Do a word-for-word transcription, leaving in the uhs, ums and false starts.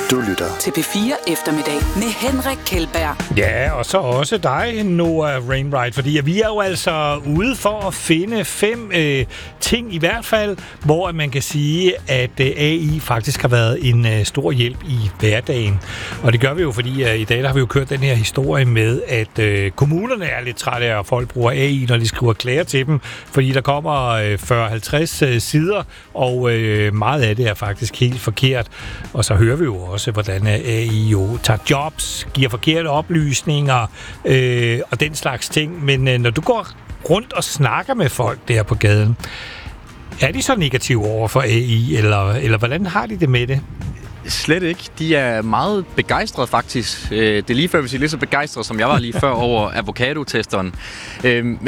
Du lytter til P fire Eftermiddag med Henrik Kjeldberg. Ja, og så også dig, Noah Rainwright, fordi vi er jo altså ude for at finde fem øh, ting i hvert fald, hvor man kan sige, at øh, A I faktisk har været en øh, stor hjælp i hverdagen. Og det gør vi jo, fordi øh, i dag der har vi jo kørt den her historie med, at øh, kommunerne er lidt trætte af, at folk bruger A I, når de skriver klager til dem, fordi der kommer øh, fyrre til halvtreds øh, sider, og øh, meget af det er faktisk helt forkert. Og så hører vi jo også, hvordan A I jo tager jobs, giver forkerte oplysninger øh, og den slags ting. Men øh, når du går rundt og snakker med folk der på gaden, er de så negative over for A I, eller, eller hvordan har de det med det? Slet ikke. De er meget begejstrede faktisk. Det er lige før, vi siger lidt så begejstrede, som jeg var lige før over avocado-testeren. Men